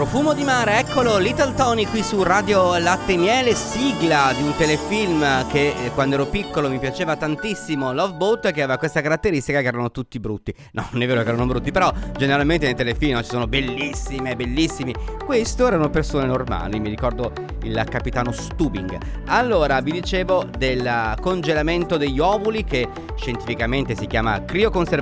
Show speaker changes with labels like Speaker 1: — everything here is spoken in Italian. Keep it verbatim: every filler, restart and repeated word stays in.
Speaker 1: Profumo di mare, eccolo, Little Tony qui su Radio Latte e Miele, sigla di un telefilm che eh, quando ero piccolo mi piaceva tantissimo, Love Boat, che aveva questa caratteristica che erano tutti brutti. No, non è vero che erano brutti, però generalmente nei telefilm ci sono bellissime, bellissimi. Questo erano persone normali, mi ricordo il capitano Stubing. Allora, vi dicevo del congelamento degli ovuli, che scientificamente si chiama crioconservazione